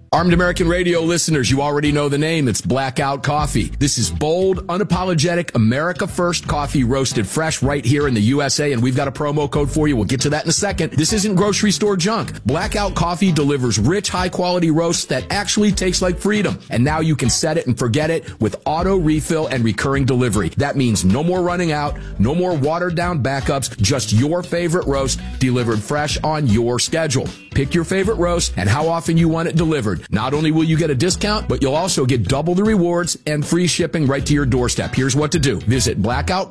Armed American Radio listeners, you already know the name. It's Blackout Coffee. This is bold, unapologetic, America First coffee roasted fresh right here in the USA, and we've got a promo code for you. We'll get to that in a second. This isn't grocery store junk. Blackout Coffee delivers rich, high-quality roasts that actually taste like freedom. And now you can set it and forget it with auto refill and recurring delivery. That means no more running out, no more watered-down backups, just your favorite roast delivered fresh on your schedule. Pick your favorite roast and how often you want it delivered. Not only will you get a discount, but you'll also get double the rewards and free shipping right to your doorstep. Here's what to do. Visit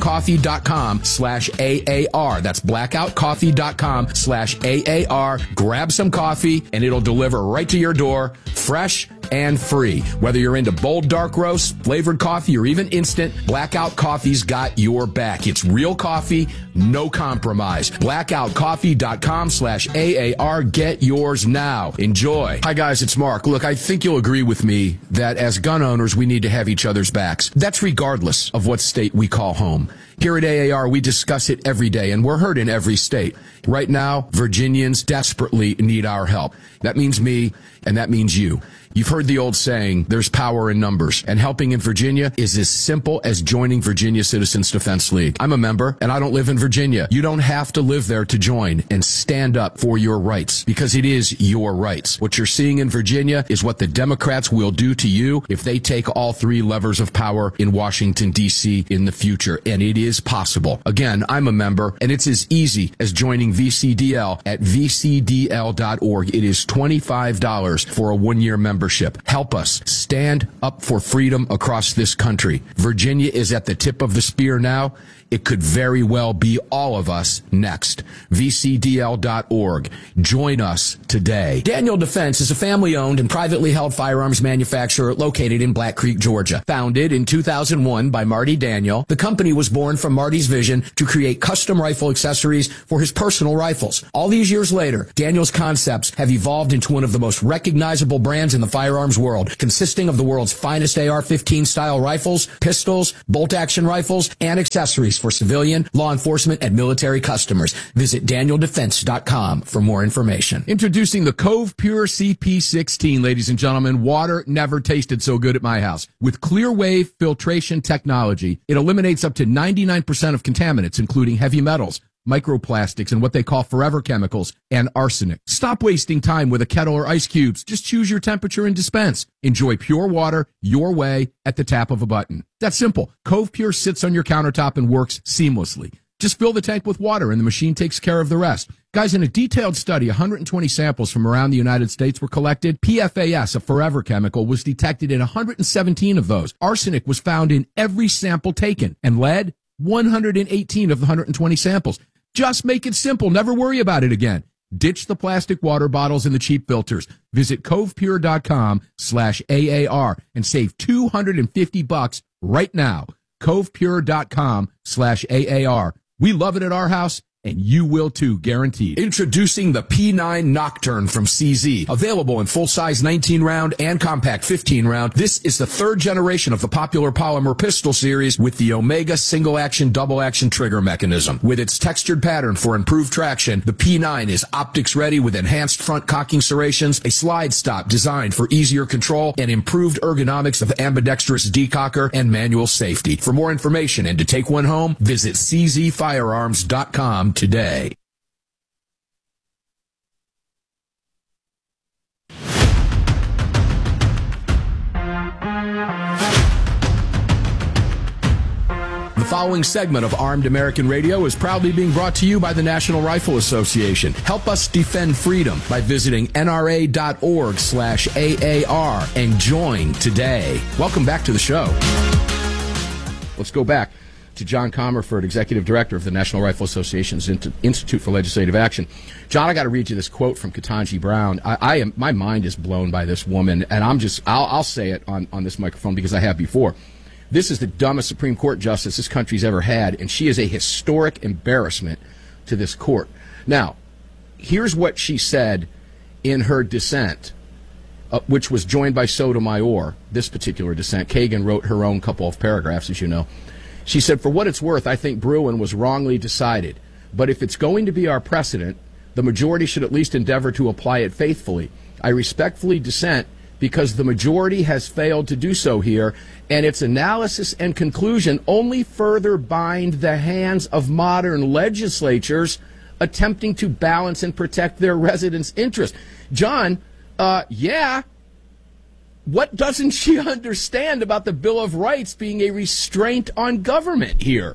blackoutcoffee.com/AAR. That's blackoutcoffee.com/AAR. Grab some coffee and it'll deliver right to your door, fresh and free. Whether you're into bold dark roast, flavored coffee, or even instant, Blackout Coffee's got your back. It's real coffee, no compromise. blackoutcoffee.com/AAR. Get yours now. Enjoy. Hi guys, it's Mark. Look, I think you'll agree with me that as gun owners, we need to have each other's backs. That's regardless of what state we call home. Here at AAR, we discuss it every day, and we're heard in every state. Right now, Virginians desperately need our help. That means me, and that means you. You've heard the old saying, there's power in numbers, and helping in Virginia is as simple as joining Virginia Citizens Defense League. I'm a member, and I don't live in Virginia. You don't have to live there to join and stand up for your rights, because it is your rights. What you're seeing in Virginia is what the Democrats will do to you if they take all three levers of power in Washington, D.C. in the future, and it is possible. Again, I'm a member, and it's as easy as joining VCDL at vcdl.org. It is $25 for a one-year membership. Help us stand up for freedom across this country. Virginia is at the tip of the spear now. It could very well be all of us next. VCDL.org. Join us today. Daniel Defense is a family-owned and privately held firearms manufacturer located in Black Creek, Georgia. Founded in 2001 by Marty Daniel, the company was born from Marty's vision to create custom rifle accessories for his personal rifles. All these years later, Daniel's concepts have evolved into one of the most recognizable brands in the firearms world, consisting of the world's finest AR-15 style rifles, pistols, bolt-action rifles, and accessories for civilian, law enforcement, and military customers. Visit DanielDefense.com for more information. Introducing the Cove Pure CP16, ladies and gentlemen. Water never tasted so good at my house. With clear wave filtration technology, it eliminates up to 99% of contaminants, including heavy metals, microplastics, and what they call forever chemicals, and arsenic. Stop wasting time with a kettle or ice cubes. Just choose your temperature and dispense. Enjoy pure water your way at the tap of a button. That's simple. Cove Pure sits on your countertop and works seamlessly. Just fill the tank with water and the machine takes care of the rest. Guys, in a detailed study, 120 samples from around the United States were collected. PFAS, a forever chemical, was detected in 117 of those. Arsenic was found in every sample taken, and lead, 118 of the 120 samples. Just make it simple. Never worry about it again. Ditch the plastic water bottles and the cheap filters. Visit covepure.com/AAR and save $250 right now. covepure.com/AAR. We love it at our house, and you will too, guaranteed. Introducing the P9 Nocturne from CZ. Available in full-size 19-round and compact 15-round. This is the third generation of the popular polymer pistol series with the Omega single-action, double-action trigger mechanism. With its textured pattern for improved traction, the P9 is optics-ready with enhanced front cocking serrations, a slide stop designed for easier control, and improved ergonomics of ambidextrous decocker and manual safety. For more information and to take one home, visit czfirearms.com today. The following segment of Armed American Radio is proudly being brought to you by the National Rifle Association. Help us defend freedom by visiting nra.org/AAR and join today. Welcome back to the show. Let's go back to John Comerford, Executive Director of the National Rifle Association's Institute for Legislative Action. John, I got to read you this quote from Ketanji Brown. My mind is blown by this woman, and I'll say it on this microphone because I have before. This is the dumbest Supreme Court justice this country's ever had, and she is a historic embarrassment to this court. Now, here's what she said in her dissent, which was joined by Sotomayor, this particular dissent. Kagan wrote her own couple of paragraphs, as you know. She said, "For what it's worth, I think Bruen was wrongly decided. But if it's going to be our precedent, the majority should at least endeavor to apply it faithfully. I respectfully dissent because the majority has failed to do so here, and its analysis and conclusion only further bind the hands of modern legislatures attempting to balance and protect their residents' interests. John, what doesn't she understand about the Bill of Rights being a restraint on government here?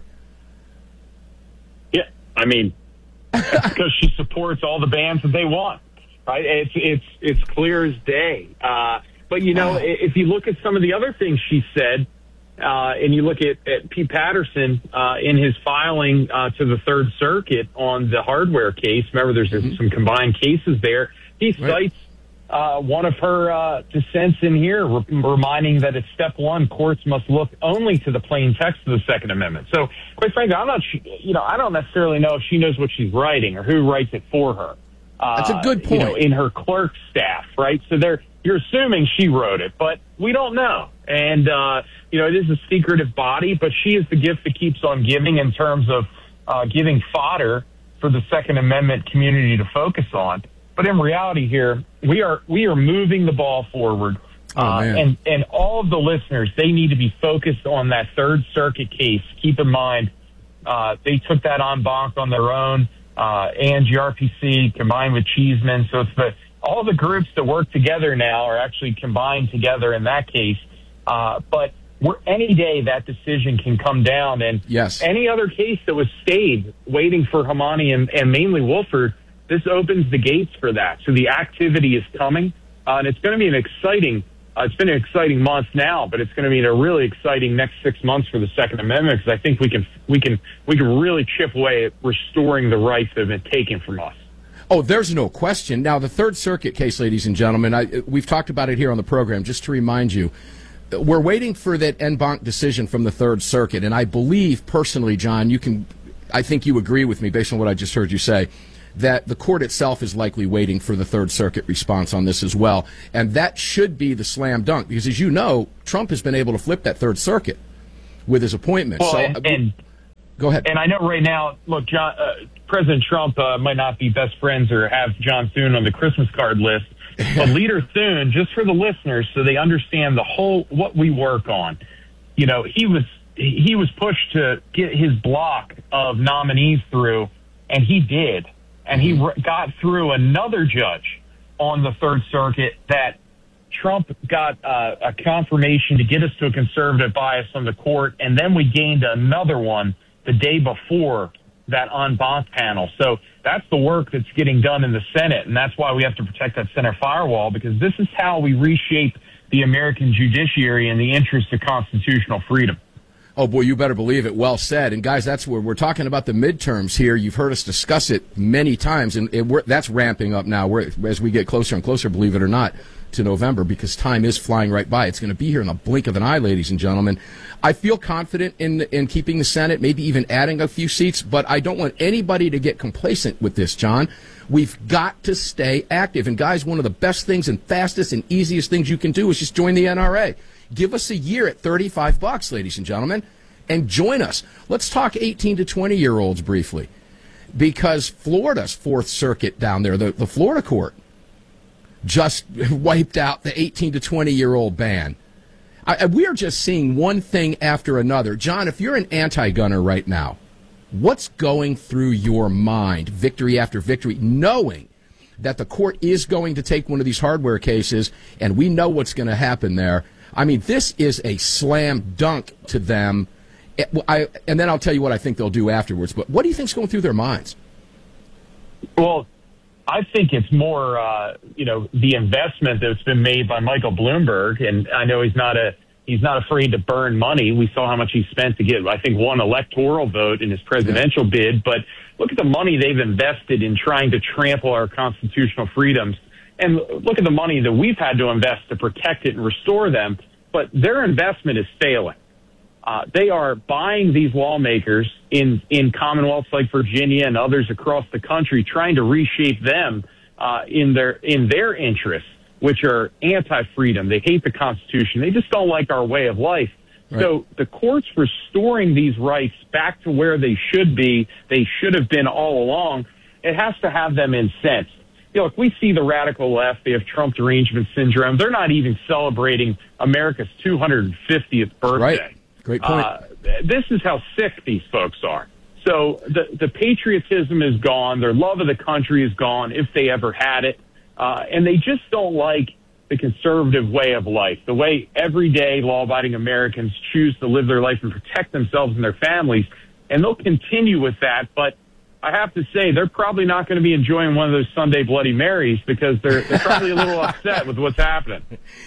Yeah, I mean, because she supports all the bans that they want, right? It's clear as day. But, if you look at some of the other things she said, and you look at Pete Patterson in his filing to the Third Circuit on the hardware case, remember there's some combined cases there, he cites one of her dissents in here, reminding that at step one, courts must look only to the plain text of the Second Amendment. So, quite frankly, I don't necessarily know if she knows what she's writing or who writes it for her. That's a good point. In her clerk staff, right? So you're assuming she wrote it, but we don't know. And, it is a secretive body, but she is the gift that keeps on giving in terms of giving fodder for the Second Amendment community to focus on. But in reality here, we are moving the ball forward. And all of the listeners, they need to be focused on that Third Circuit case. Keep in mind, they took that en banc on their own, and GRPC combined with Cheeseman. So it's all the groups that work together now are actually combined together in that case. But any day that decision can come down. And any other case that was stayed waiting for Hamani and mainly Wolford, this opens the gates for that. So the activity is coming, and it's going to be it's been an exciting month now, but it's going to be a really exciting next 6 months for the Second Amendment, because I think we can really chip away at restoring the rights that have been taken from us. Oh, there's no question. Now, the Third Circuit case, ladies and gentlemen, we've talked about it here on the program, just to remind you. We're waiting for that en banc decision from the Third Circuit, and I believe personally, John, I think you agree with me based on what I just heard you say, that the court itself is likely waiting for the Third Circuit response on this as well. And that should be the slam dunk, because as you know, Trump has been able to flip that Third Circuit with his appointment. Well, go ahead. And I know right now, look, President Trump might not be best friends or have John Thune on the Christmas card list, but Leader Thune, just for the listeners so they understand what we work on, he was pushed to get his block of nominees through, and he did. And he got through another judge on the Third Circuit that Trump got a confirmation to get us to a conservative bias on the court, and then we gained another one the day before that en banc panel. So that's the work that's getting done in the Senate, and that's why we have to protect that Senate firewall, because this is how we reshape the American judiciary in the interest of constitutional freedom. Oh, boy, you better believe it. Well said. And, guys, that's where we're talking about the midterms here. You've heard us discuss it many times, and that's ramping up now as we get closer and closer, believe it or not, to November, because time is flying right by. It's going to be here in the blink of an eye, ladies and gentlemen. I feel confident in keeping the Senate, maybe even adding a few seats, but I don't want anybody to get complacent with this, John. We've got to stay active. And, guys, one of the best things and fastest and easiest things you can do is just join the NRA. Give us a year at $35, ladies and gentlemen, and join us. Let's talk 18 to 20-year-olds briefly, because Florida's Fourth Circuit down there, the Florida court, just wiped out the 18 to 20-year-old ban. We are just seeing one thing after another. John, if you're an anti-gunner right now, what's going through your mind, victory after victory, knowing that the court is going to take one of these hardware cases, and we know what's going to happen there? I mean, this is a slam dunk to them. And then I'll tell you what I think they'll do afterwards. But what do you think's going through their minds? Well, I think it's more, the investment that's been made by Michael Bloomberg, and I know he's not afraid to burn money. We saw how much he spent to get, I think, one electoral vote in his presidential bid. But look at the money they've invested in trying to trample our constitutional freedoms. And look at the money that we've had to invest to protect it and restore them. But their investment is failing. They are buying these lawmakers in commonwealths like Virginia and others across the country, trying to reshape them in their interests, which are anti-freedom. They hate the Constitution. They just don't like our way of life. Right. So the courts restoring these rights back to where they should be, they should have been all along, it has to have them incensed. look, we see the radical left. They have Trump derangement syndrome. They're not even celebrating America's 250th birthday. Right. Great point. This is how sick these folks are. So the patriotism is gone. Their love of the country is gone, if they ever had it. And they just don't like the conservative way of life, the way everyday law-abiding Americans choose to live their life and protect themselves and their families. And they'll continue with that. But I have to say, they're probably not going to be enjoying one of those Sunday Bloody Marys because they're probably a little upset with what's happening.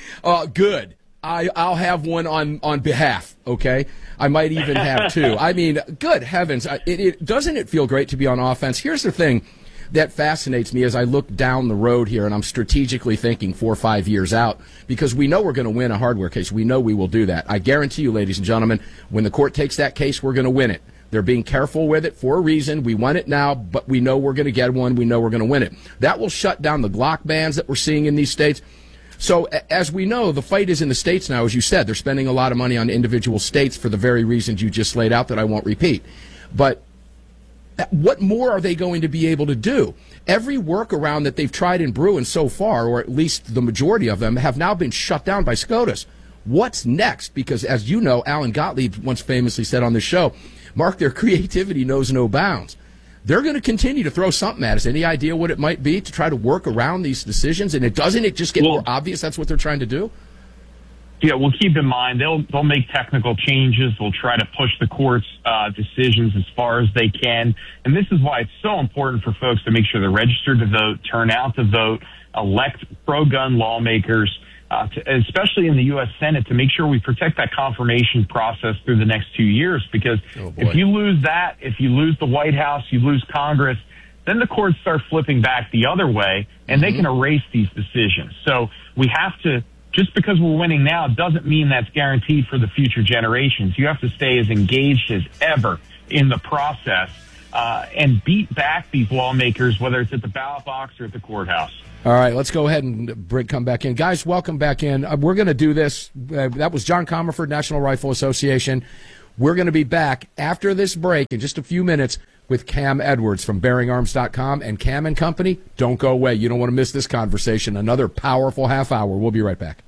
Good. I'll have one on behalf, okay? I might even have two. I mean, good heavens. Doesn't it feel great to be on offense? Here's the thing that fascinates me as I look down the road here, and I'm strategically thinking 4 or 5 years out, because we know we're going to win a hardware case. We know we will do that. I guarantee you, ladies and gentlemen, when the court takes that case, we're going to win it. They're being careful with it for a reason. We want it now, but we know we're going to get one. We know we're going to win it. That will shut down the Glock bans that we're seeing in these states. So as we know, the fight is in the states now, as you said. They're spending a lot of money on individual states for the very reasons you just laid out that I won't repeat. But what more are they going to be able to do? Every workaround that they've tried in Bruin so far, or at least the majority of them, have now been shut down by SCOTUS. What's next? Because as you know, Alan Gottlieb once famously said on this show, Mark, their creativity knows no bounds. They're going to continue to throw something at us. Any idea what it might be to try to work around these decisions? And doesn't it just get more obvious that's what they're trying to do? Yeah, well, keep in mind, they'll make technical changes. They'll try to push the court's decisions as far as they can. And this is why it's so important for folks to make sure they're registered to vote, turn out to vote, elect pro-gun lawmakers, especially in the U.S. Senate, to make sure we protect that confirmation process through the next 2 years. Because if you lose that, if you lose the White House, you lose Congress, then the courts start flipping back the other way, and they can erase these decisions. So we have to, just because we're winning now doesn't mean that's guaranteed for the future generations. You have to stay as engaged as ever in the process and beat back these lawmakers, whether it's at the ballot box or at the courthouse. All right, let's go ahead and come back in. Guys, welcome back in. We're going to do this. That was John Comerford, National Rifle Association. We're going to be back after this break in just a few minutes with Cam Edwards from BearingArms.com. And Cam and Company, don't go away. You don't want to miss this conversation. Another powerful half hour. We'll be right back.